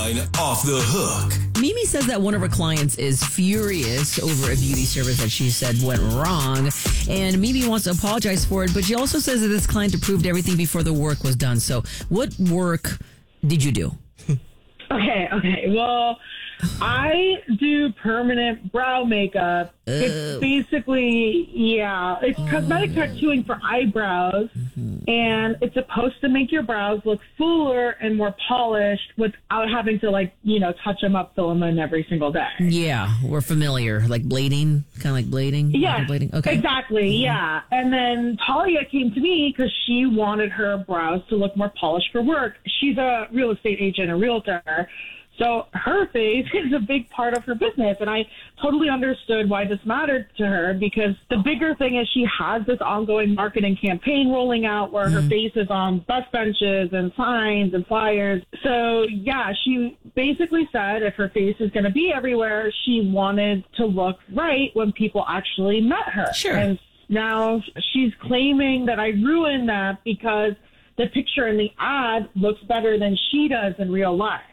Off the Hook. Mimi says that one of her clients is furious over a beauty service that she said went wrong, and Mimi wants to apologize for it, but she also says that this client approved everything before the work was done. So what work did you do? Okay. Well, I do permanent brow makeup. It's basically, it's cosmetic tattooing for eyebrows, and it's supposed to make your brows look fuller and more polished without having to, touch them up, fill them in every single day. Yeah, we're familiar. Like blading? Kind of like blading? Yeah, blading? Okay. Exactly, yeah. And then Talia came to me because she wanted her brows to look more polished for work. She's a real estate agent, a realtor. So her face is a big part of her business, and I totally understood why this mattered to her, because the bigger thing is she has this ongoing marketing campaign rolling out where her face is on bus benches and signs and flyers. So, yeah, she basically said if her face is going to be everywhere, she wanted to look right when people actually met her. Sure. And now she's claiming that I ruined that because the picture in the ad looks better than she does in real life.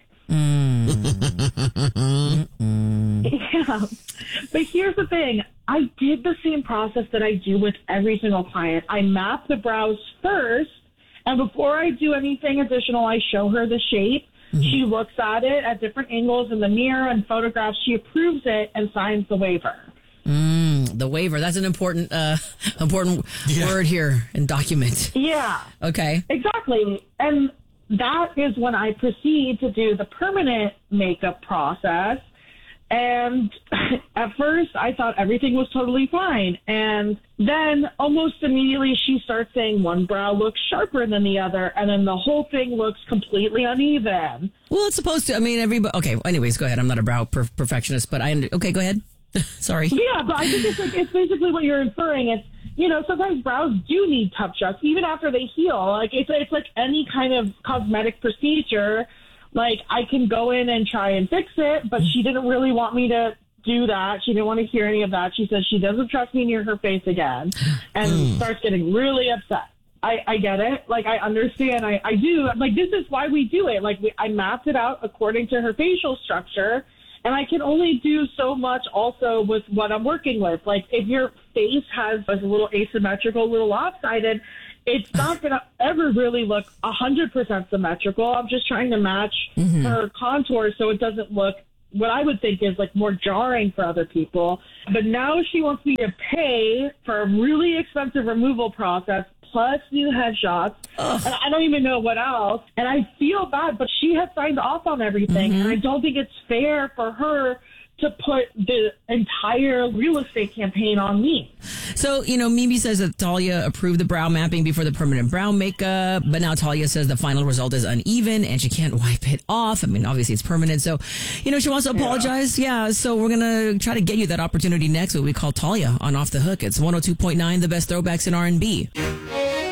Yeah. But here's the thing. I did the same process that I do with every single client. I map the brows first, and before I do anything additional, I show her the shape. She looks at it at different angles in the mirror and photographs. She approves it and signs the waiver. The waiver. That's an important word here in document. Yeah. Okay. Exactly. And that is when I proceed to do the permanent makeup process. And at first, I thought everything was totally fine. And then almost immediately, she starts saying one brow looks sharper than the other. And then the whole thing looks completely uneven. Well, it's supposed to. I mean, everybody. Okay. Anyways, go ahead. I'm not a brow perfectionist, but okay, go ahead. Sorry. Yeah, but I think it's basically what you're inferring. It's, sometimes brows do need touch-ups, even after they heal. Like, it's like any kind of cosmetic procedure. Like, I can go in and try and fix it, but she didn't really want me to do that. She didn't want to hear any of that. She says she doesn't trust me near her face again and starts getting really upset. I get it. Like, I understand. I do. Like, this is why we do it. Like, I mapped it out according to her facial structure, and I can only do so much also with what I'm working with. Like, if your face is a little asymmetrical, a little lopsided, it's not going to ever really look 100% symmetrical. I'm just trying to match her contour so it doesn't look what I would think is like more jarring for other people. But now she wants me to pay for a really expensive removal process plus new headshots. And I don't even know what else. And I feel bad, but she has signed off on everything. And I don't think it's fair for her to put the entire real estate campaign on me. So, Mimi says that Talia approved the brow mapping before the permanent brow makeup, but now Talia says the final result is uneven and she can't wipe it off. I mean, obviously it's permanent. So, she wants to apologize. Yeah. So we're going to try to get you that opportunity next. What we call Talia on Off the Hook. It's 102.9, the best throwbacks in R&B.